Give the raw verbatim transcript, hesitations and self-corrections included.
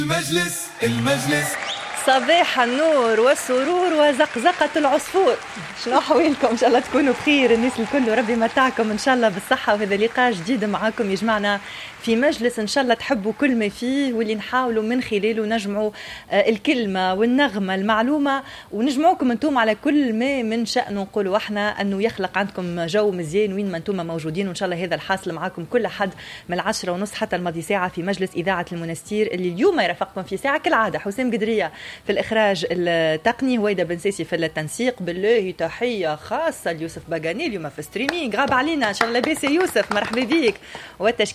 المجلس المجلس صباح النور والسرور وزقزقة العصفور. شنو حوالكم؟ إن شاء الله تكونوا بخير الناس الكل، وربي متعكم إن شاء الله بالصحة. وهذا لقاء جديد معاكم يجمعنا في مجلس إن شاء الله تحبوا كل ما فيه، واللي نحاولوا من خلاله نجمعوا الكلمة والنغمة المعلومة، ونجمعوكم أنتم على كل ما من شأنه نقولوا إحنا أنه يخلق عندكم جو مزيان وين ما أنتم موجودين. وإن شاء الله هذا الحاصل معاكم كل حد من العشرة ونص حتى الماضي ساعة في مجلس إذاعة المنستير، اللي اليوم يرافقكم في ساعة كالعادة حسام قدرية في الإخراج التقني، هويدا بن سيسي في التنسيق. بالله تحية خاصة ليوسف باغاني اليوم في ستريمينغ، غاب علينا إن شاء الله. لاباس يا يوسف؟ مرحبا بيك. والتشكيل